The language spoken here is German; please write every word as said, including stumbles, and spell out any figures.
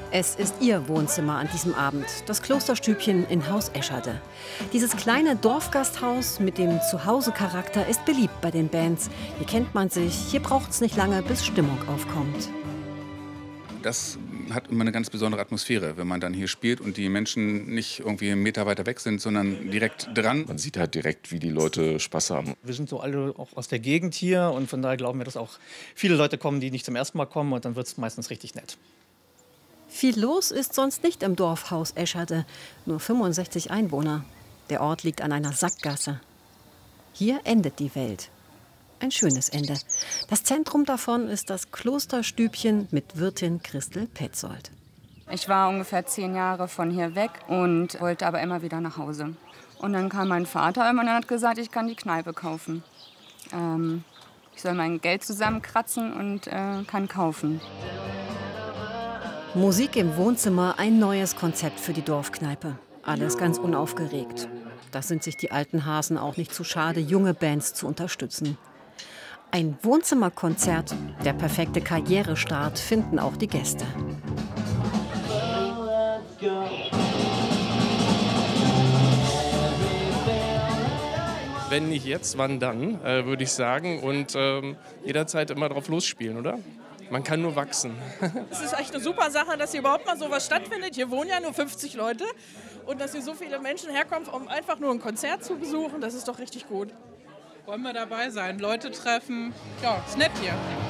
Es ist ihr Wohnzimmer an diesem Abend, das Klosterstübchen in Haus Escherde. Dieses kleine Dorfgasthaus mit dem Zuhause-Charakter ist beliebt bei den Bands. Hier kennt man sich, hier braucht es nicht lange, bis Stimmung aufkommt. Das hat immer eine ganz besondere Atmosphäre, wenn man dann hier spielt und die Menschen nicht irgendwie einen Meter weiter weg sind, sondern direkt dran. Man sieht halt direkt, wie die Leute Spaß haben. Wir sind so alle auch aus der Gegend hier und von daher glauben wir, dass auch viele Leute kommen, die nicht zum ersten Mal kommen, und dann wird es meistens richtig nett. Viel los ist sonst nicht im Dorf Haus Escherde, nur fünfundsechzig Einwohner. Der Ort liegt an einer Sackgasse. Hier endet die Welt. Ein schönes Ende. Das Zentrum davon ist das Klosterstübchen mit Wirtin Christel Petzold. Ich war ungefähr zehn Jahre von hier weg und wollte aber immer wieder nach Hause. Und dann kam mein Vater immer und hat gesagt, ich kann die Kneipe kaufen. Ähm, ich soll mein Geld zusammenkratzen und äh, kann kaufen. Musik im Wohnzimmer, ein neues Konzept für die Dorfkneipe. Alles ganz unaufgeregt. Da sind sich die alten Hasen auch nicht zu schade, junge Bands zu unterstützen. Ein Wohnzimmerkonzert, der perfekte Karrierestart, finden auch die Gäste. Wenn nicht jetzt, wann dann, äh, würde ich sagen. Und ähm, jederzeit immer drauf losspielen, oder? Man kann nur wachsen. Es ist echt eine super Sache, dass hier überhaupt mal sowas stattfindet. Hier wohnen ja nur fünfzig Leute. Und dass hier so viele Menschen herkommen, um einfach nur ein Konzert zu besuchen, das ist doch richtig gut. Wollen wir dabei sein, Leute treffen. Ja, ist nett hier.